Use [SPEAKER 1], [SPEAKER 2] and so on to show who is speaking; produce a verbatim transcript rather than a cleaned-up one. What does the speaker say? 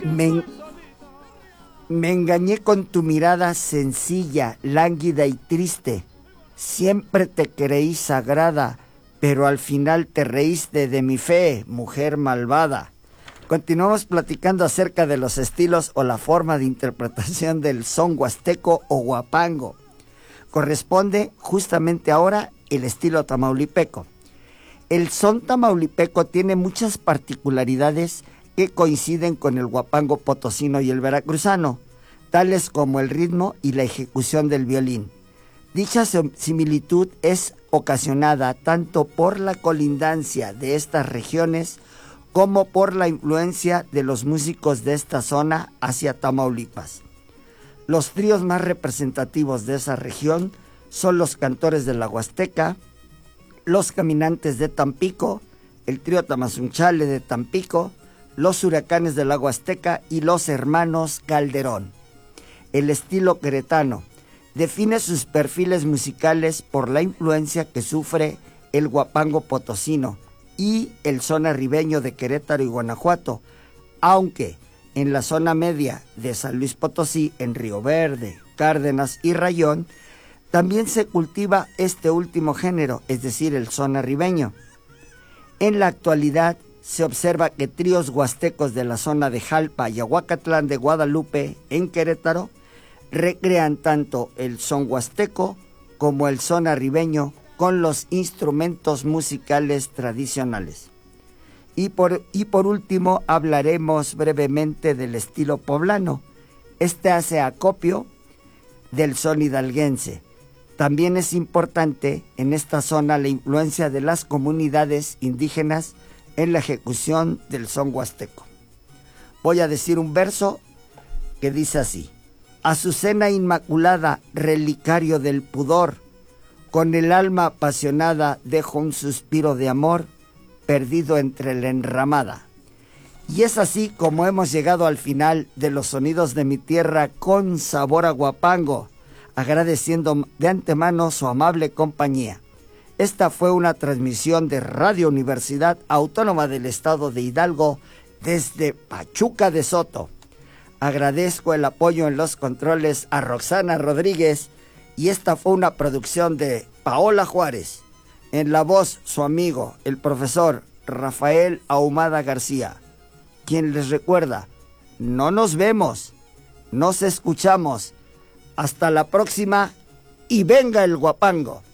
[SPEAKER 1] Me, me engañé con tu mirada sencilla, lánguida y triste. Siempre te creí sagrada, pero al final te reíste de mi fe, mujer malvada. Continuamos platicando acerca de los estilos o la forma de interpretación del son huasteco o huapango. Corresponde justamente ahora el estilo tamaulipeco. El son tamaulipeco tiene muchas particularidades que coinciden con el huapango potosino y el veracruzano, tales como el ritmo y la ejecución del violín. Dicha similitud es ocasionada tanto por la colindancia de estas regiones como por la influencia de los músicos de esta zona hacia Tamaulipas. Los tríos más representativos de esa región son los Cantores de la Huasteca, los Caminantes de Tampico, el trío Tamazunchale de Tampico, los Huracanes de la Huasteca y los Hermanos Calderón. El estilo queretano define sus perfiles musicales por la influencia que sufre el huapango potosino y el son arribeño de Querétaro y Guanajuato, aunque en la zona media de San Luis Potosí, en Río Verde, Cárdenas y Rayón, también se cultiva este último género, es decir, el son arribeño. En la actualidad se observa que tríos huastecos de la zona de Jalpa y Ahuacatlán de Guadalupe, en Querétaro, recrean tanto el son huasteco como el son arribeño con los instrumentos musicales tradicionales. Y por, y por último hablaremos brevemente del estilo poblano. Este hace acopio del son hidalguense. También es importante en esta zona la influencia de las comunidades indígenas en la ejecución del son huasteco. Voy a decir un verso que dice así: Azucena inmaculada, relicario del pudor, con el alma apasionada dejo un suspiro de amor, perdido entre la enramada. Y es así como hemos llegado al final de los sonidos de mi tierra con sabor a huapango, agradeciendo de antemano su amable compañía. Esta fue una transmisión de Radio Universidad Autónoma del Estado de Hidalgo desde Pachuca de Soto. Agradezco el apoyo en los controles a Roxana Rodríguez y esta fue una producción de Paola Juárez. En la voz, su amigo, el profesor Rafael Ahumada García, quien les recuerda, no nos vemos, nos escuchamos. Hasta la próxima y venga el huapango.